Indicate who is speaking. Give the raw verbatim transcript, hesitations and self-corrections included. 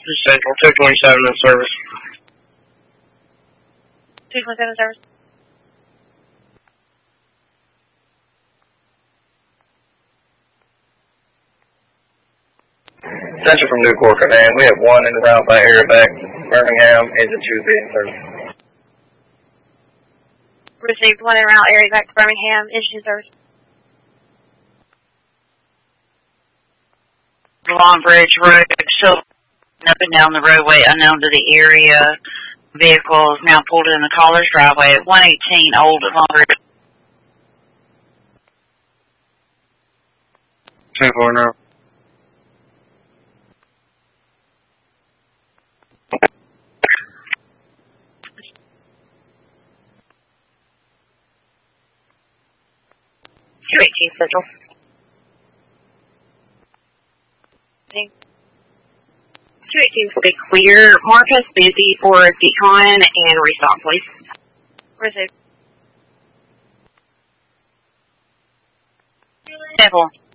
Speaker 1: Central, two twenty-seven in service.
Speaker 2: two twenty-seven service.
Speaker 1: Central from Newport Command, we have one in the route by area back Birmingham, engine two B in service.
Speaker 2: Received one en route area back to Birmingham, engine service.
Speaker 3: Long Bridge Road, still up and down the roadway, unknown to the area. Vehicle is now pulled in the caller's driveway at one eighteen Old Long Bridge.
Speaker 1: two four now.
Speaker 2: two eighteen Central. two eighteen will be clear. Marcus busy for decon and restock, please. Received.
Speaker 3: Careful.